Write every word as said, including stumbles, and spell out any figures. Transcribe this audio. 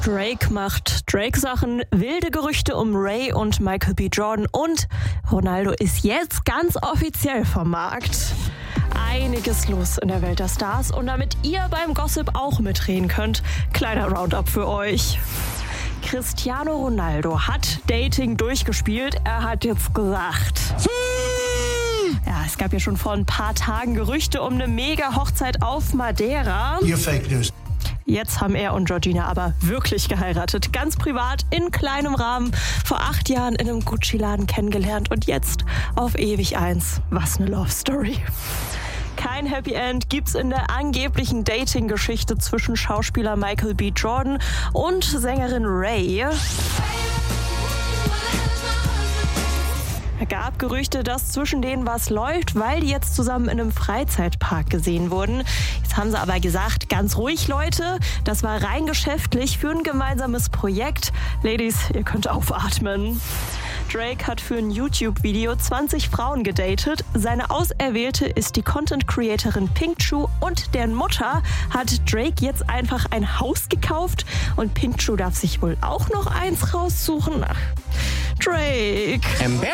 Drake macht Drake-Sachen, wilde Gerüchte um Ray und Michael B. Jordan und Ronaldo ist jetzt ganz offiziell vom Markt. Einiges los in der Welt der Stars und damit ihr beim Gossip auch mitreden könnt, kleiner Roundup für euch. Cristiano Ronaldo hat Dating durchgespielt. Er hat jetzt gesagt... Ja, es gab ja schon vor ein paar Tagen Gerüchte um eine Mega-Hochzeit auf Madeira. Ihr Fake News. Jetzt haben er und Georgina aber wirklich geheiratet. Ganz privat, in kleinem Rahmen. Vor acht Jahren in einem Gucci-Laden kennengelernt und jetzt auf ewig eins. Was eine Love Story. Kein Happy End gibt's in der angeblichen Dating-Geschichte zwischen Schauspieler Michael B. Jordan und Sängerin Ray. Es gab Gerüchte, dass zwischen denen was läuft, weil die jetzt zusammen in einem Freizeitpark gesehen wurden. Jetzt haben sie aber gesagt, ganz ruhig Leute, das war rein geschäftlich für ein gemeinsames Projekt. Ladies, ihr könnt aufatmen. Drake hat für ein YouTube-Video zwanzig Frauen gedatet. Seine Auserwählte ist die Content-Creatorin Pinkchu und deren Mutter hat Drake jetzt einfach ein Haus gekauft und Pinkchu darf sich wohl auch noch eins raussuchen. Ach, Drake.